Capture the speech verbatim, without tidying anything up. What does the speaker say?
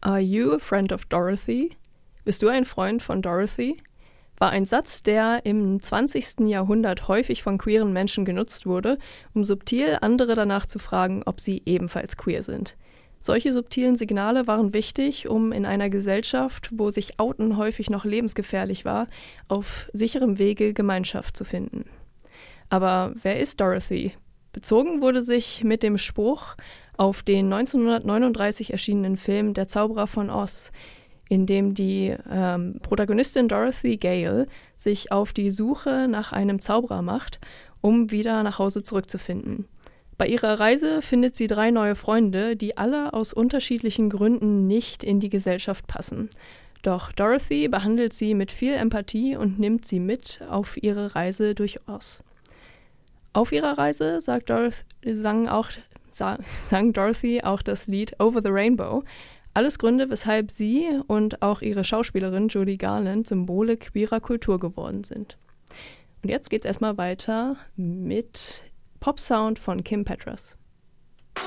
Are you a friend of Dorothy? Bist du ein Freund von Dorothy? War ein Satz, der im zwanzigsten Jahrhundert häufig von queeren Menschen genutzt wurde, um subtil andere danach zu fragen, ob sie ebenfalls queer sind. Solche subtilen Signale waren wichtig, um in einer Gesellschaft, wo sich Outen häufig noch lebensgefährlich war, auf sicherem Wege Gemeinschaft zu finden. Aber wer ist Dorothy? Bezogen wurde sich mit dem Spruch auf den neunzehnhundertneununddreißig erschienenen Film Der Zauberer von Oz, in dem die ähm, Protagonistin Dorothy Gale sich auf die Suche nach einem Zauberer macht, um wieder nach Hause zurückzufinden. Bei ihrer Reise findet sie drei neue Freunde, die alle aus unterschiedlichen Gründen nicht in die Gesellschaft passen. Doch Dorothy behandelt sie mit viel Empathie und nimmt sie mit auf ihre Reise durch Oz. Auf ihrer Reise sagt Dorothy, sang, auch, sang Dorothy auch das Lied Over the Rainbow. Alles Gründe, weshalb sie und auch ihre Schauspielerin Judy Garland Symbole queerer Kultur geworden sind. Und jetzt geht's erstmal weiter mit Pop Sound von Kim Petras.